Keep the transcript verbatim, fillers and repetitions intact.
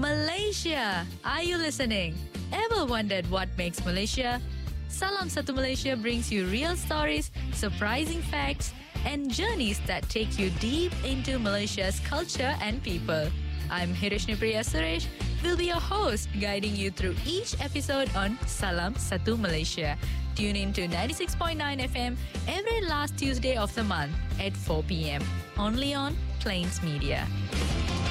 Malaysia. Are you listening? Ever wondered what makes Malaysia? Salam Satu Malaysia brings you real stories, surprising facts, and journeys that take you deep into Malaysia's culture and people. I'm Hirishni Priya Suresh, will be your host, guiding you through each episode on Salam Satu Malaysia. Tune in to ninety-six point nine F M every last Tuesday of the month at four p.m. only on Plains Media.